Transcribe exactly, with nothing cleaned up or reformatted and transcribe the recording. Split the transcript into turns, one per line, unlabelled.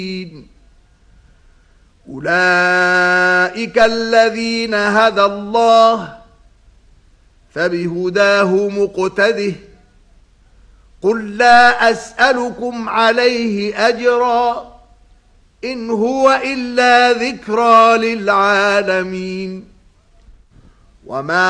أولئك الذين هدى الله فبهداه مقتده قل لا أسألكم عليه أجرا إن هو إلا ذكرى للعالمين وما